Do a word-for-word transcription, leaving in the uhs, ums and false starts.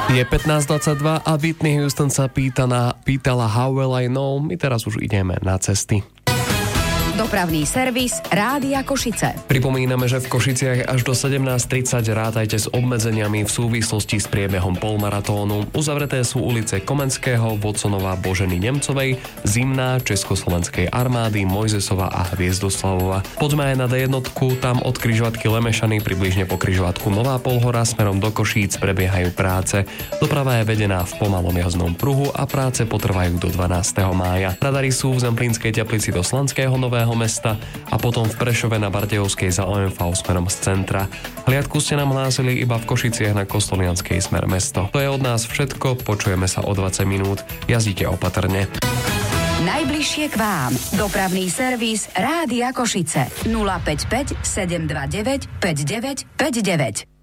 Je pätnásť dvadsaťdva a Whitney Houston sa pýta na, pýtala How Will I Know. My teraz už ideme na cesty. Dopravný servis Rádia Košice. Pripomíname, že v Košiciach až do sedemnásť tridsať rátajte s obmedzeniami v súvislosti s priebehom polmaratónu. Uzavreté sú ulice Komenského, Voconova, Boženy Nemcovej, Zimná, Československej armády, Mojzesova a Hviezdoslavova. Poďme aj na dé jedna, tam od križovatky Lemešany približne po križovatku Nová Polhora smerom do Košíc prebiehajú práce. Doprava je vedená v pomalom jazdnom pruhu a práce potrvajú do dvanásteho mája. Radary sú v Zemplínskej Teplici do Slanského Nového Mesta a potom v Prešove na Bardejovskej za ó em vé smerom z centra. Hliadku ste nám hlásili iba v Košiciach na Kostolianskej smer mesto. To je od nás všetko, počujeme sa o dvadsať minút. Jazdite opatrne. Najbližšie k vám. Dopravný servis Rádia Košice. nula päť päť sedem dva deväť päť deväť päť deväť.